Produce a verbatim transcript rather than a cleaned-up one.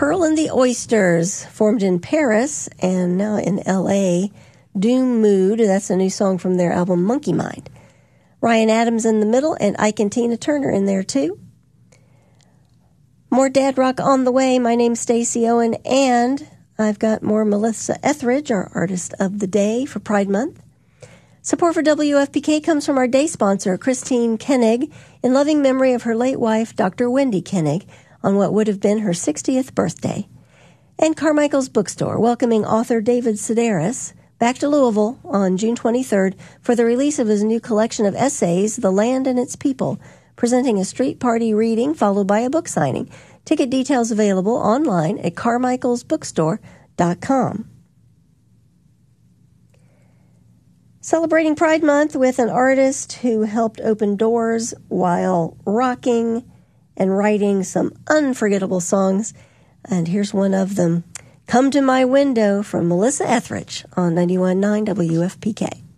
Pearl and the Oysters, formed in Paris and now in L A Doom Mood, that's a new song from their album Monkey Mind. Ryan Adams in the middle, and Ike and Tina Turner in there too. More dad rock on the way. My name's Stacey Owen, and I've got more Melissa Etheridge, our artist of the day for Pride Month. Support for W F P K comes from our day sponsor, Christine Koenig, in loving memory of her late wife, Doctor Wendy Koenig, on what would have been her sixtieth birthday. And Carmichael's Bookstore, welcoming author David Sedaris back to Louisville on June twenty-third for the release of his new collection of essays, The Land and Its People, presenting a street party reading followed by a book signing. Ticket details available online at carmichaels bookstore dot com. Celebrating Pride Month with an artist who helped open doors while rocking and writing some unforgettable songs. And here's one of them. Come to My Window from Melissa Etheridge on ninety-one point nine W F P K.